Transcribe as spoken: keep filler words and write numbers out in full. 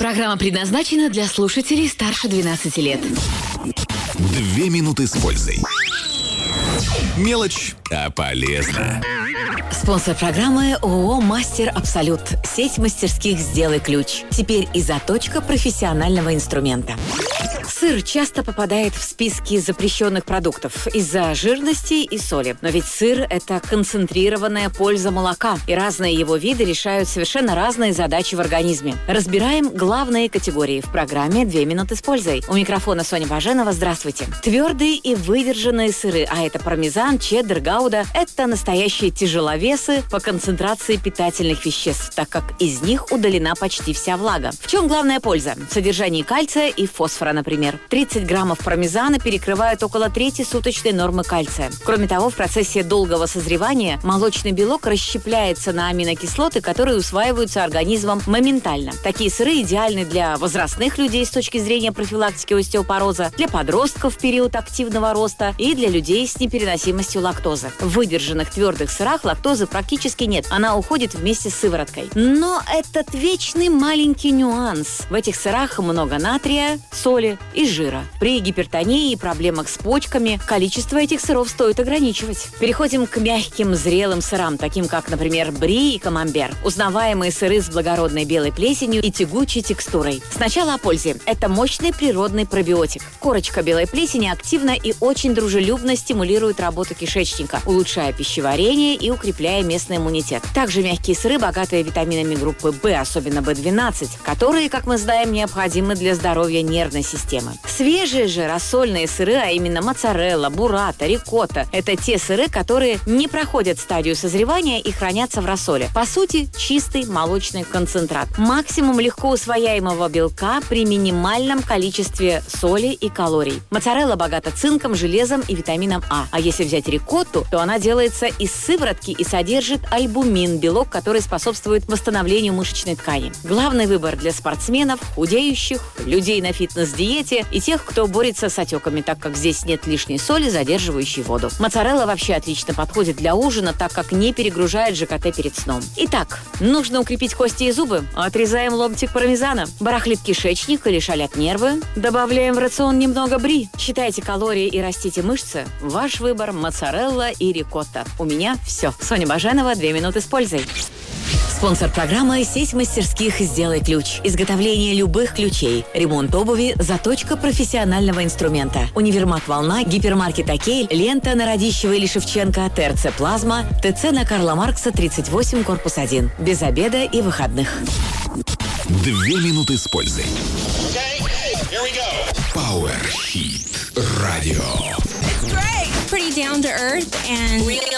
Программа предназначена для слушателей старше двенадцати лет. Две минуты с пользой. Мелочь, а полезно. Спонсор программы ООО «Мастер Абсолют». Сеть мастерских «Сделай ключ». Теперь и заточка профессионального инструмента. Сыр часто попадает в списки запрещенных продуктов из-за жирности и соли. Но ведь сыр – это концентрированная польза молока, и разные его виды решают совершенно разные задачи в организме. Разбираем главные категории в программе «Две минуты с пользой». У микрофона Соня Баженова. Здравствуйте. Твердые и выдержанные сыры, а это пармезан, чеддер, гауда – это настоящие тяжеловесы по концентрации питательных веществ, так как из них удалена почти вся влага. В чем главная польза? В содержании кальция и фосфора, например. тридцать граммов пармезана перекрывают около трети суточной нормы кальция. Кроме того, в процессе долгого созревания молочный белок расщепляется на аминокислоты, которые усваиваются организмом моментально. Такие сыры идеальны для возрастных людей с точки зрения профилактики остеопороза, для подростков в период активного роста и для людей с непереносимостью лактозы. В выдержанных твердых сырах лактозы практически нет. Она уходит вместе с сывороткой. Но этот вечный маленький нюанс. В этих сырах много натрия, соли и жира. При гипертонии и проблемах с почками количество этих сыров стоит ограничивать. Переходим к мягким зрелым сырам, таким как, например, бри и камамбер. Узнаваемые сыры с благородной белой плесенью и тягучей текстурой. Сначала о пользе. Это мощный природный пробиотик. Корочка белой плесени активно и очень дружелюбно стимулирует работу кишечника, улучшая пищеварение и укрепляя местный иммунитет. Также мягкие сыры, богатые витаминами группы В, особенно бэ двенадцать, которые, как мы знаем, необходимы для здоровья нервной системы. Свежие же рассольные сыры, а именно моцарелла, буррата, рикотта – это те сыры, которые не проходят стадию созревания и хранятся в рассоле. По сути, чистый молочный концентрат. Максимум легко усвояемого белка при минимальном количестве соли и калорий. Моцарелла богата цинком, железом и витамином А. А если взять рикотту, то она делается из сыворотки и содержит альбумин – белок, который способствует восстановлению мышечной ткани. Главный выбор для спортсменов, худеющих, людей на фитнес-диете и тех, кто борется с отеками, так как здесь нет лишней соли, задерживающей воду. Моцарелла вообще отлично подходит для ужина, так как не перегружает ЖКТ перед сном. Итак, нужно укрепить кости и зубы? Отрезаем ломтик пармезана. Барахлит кишечник или шалят нервы? Добавляем в рацион немного бри. Считайте калории и растите мышцы? Ваш выбор – моцарелла и рикотта. У меня все. Соня Баженова, две минуты с пользой. Спонсор программы – сеть мастерских «Сделай ключ». Изготовление любых ключей, ремонт обуви, заточка профессионального инструмента. Универмаг «Волна», гипермаркет «Окей», лента на Радищева или Шевченко, ТРЦ «Плазма», ТЦ на Карла Маркса, тридцать восемь, корпус один. Без обеда и выходных. Две минуты с пользой. Power Hit Radio. It's great. Pretty down to earth and